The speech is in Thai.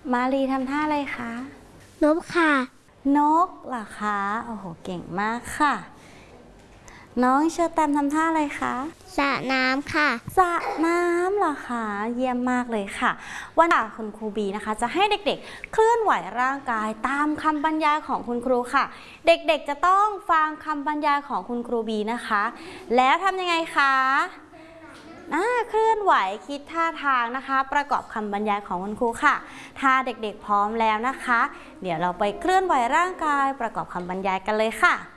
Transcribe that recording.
มาลีทำท่าอะไรคะนกค่ะนกเหรอคะโอ้โหเก่งมากค่ะ น้องเชอร์แตมทำท่าอะไรคะสระน้ำค่ะสระน้ำเหรอคะเยี่ยมมากเลยค่ะวันนี้คุณครูบีนะคะจะให้เด็กๆเคลื่อนไหวร่างกายตามคำบรรยายของคุณครูค่ะเด็กๆจะต้องฟังคำบรรยายของคุณครูบีนะคะแล้วทำยังไงคะเคลื่อนไหวคิดท่าทางนะคะประกอบคำบรรยายของคุณครูค่ะถ้าเด็กๆพร้อมแล้วนะคะเดี๋ยวเราไปเคลื่อนไหวร่างกายประกอบคำบรรยายกันเลยค่ะ